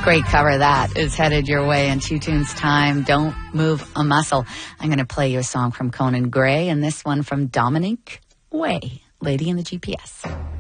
Great cover that is headed your way in 2 tunes time. Don't move a muscle. I'm going to play you a song from Conan Gray and this one from Dominique Way, Lady in the GPS.